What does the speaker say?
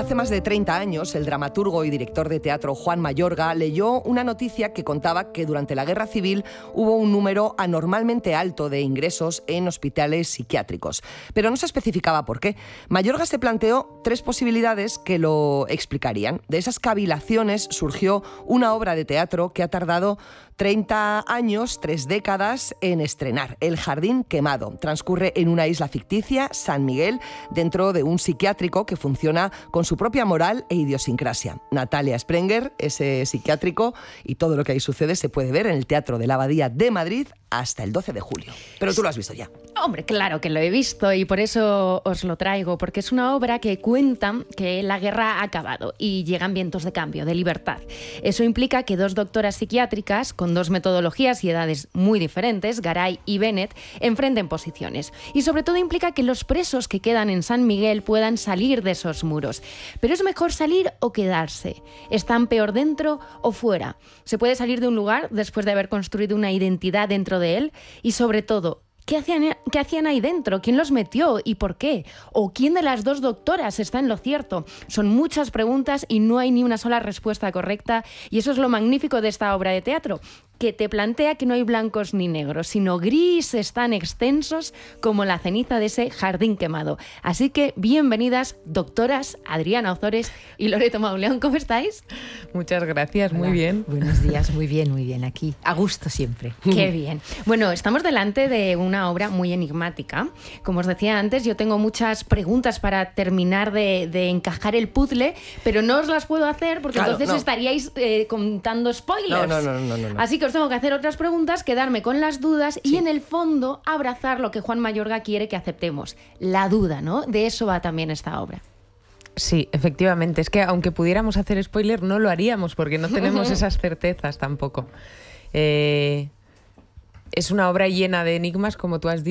Hace más de 30 años, el dramaturgo y director de teatro Juan Mayorga leyó una noticia que contaba que durante la Guerra Civil hubo un número anormalmente alto de ingresos en hospitales psiquiátricos. Pero no se especificaba por qué. Mayorga se planteó 3 posibilidades que lo explicarían. De esas cavilaciones surgió una obra de teatro que ha tardado 30 años, 3 décadas, en estrenar. El Jardín Quemado. Transcurre en una isla ficticia, San Miguel, dentro de un psiquiátrico que funciona con su propia moral e idiosincrasia. Natalia Sprenger, ese psiquiátrico, y todo lo que ahí sucede se puede ver en el Teatro de la Abadía de Madrid hasta el 12 de julio. Pero tú lo has visto ya. Hombre, claro que lo he visto y por eso os lo traigo, porque es una obra que cuenta que la guerra ha acabado y llegan vientos de cambio, de libertad. Eso implica que 2 doctoras psiquiátricas con 2 metodologías y edades muy diferentes, Garay y Bennett, enfrenten posiciones. Y sobre todo implica que los presos que quedan en San Miguel puedan salir de esos muros. Pero ¿es mejor salir o quedarse? ¿Están peor dentro o fuera? ¿Se puede salir de un lugar después de haber construido una identidad dentro de él? Y sobre todo, ¿qué hacían ahí dentro? ¿Quién los metió y por qué? ¿O quién de las 2 doctoras está en lo cierto? Son muchas preguntas y no hay ni una sola respuesta correcta, y eso es lo magnífico de esta obra de teatro, que te plantea que no hay blancos ni negros, sino grises tan extensos como la ceniza de ese jardín quemado. Así que bienvenidas, doctoras Adriana Ozores y Loreto Mauleón. ¿Cómo estáis? Muchas gracias, Hola. muy bien. Buenos días, muy bien, aquí. A gusto siempre. Qué bien. Bueno, estamos delante de una obra muy enigmática. Como os decía antes, yo tengo muchas preguntas para terminar de encajar el puzzle, pero no os las puedo hacer porque Claro, entonces no. estaríais contando spoilers. No. Así que os tengo que hacer otras preguntas, quedarme con las dudas y en el fondo abrazar lo que Juan Mayorga quiere que aceptemos. La duda, ¿no? De eso va también esta obra. Sí, efectivamente. Es que aunque pudiéramos hacer spoiler, no lo haríamos porque no tenemos esas certezas tampoco. Es una obra llena de enigmas, como tú has dicho.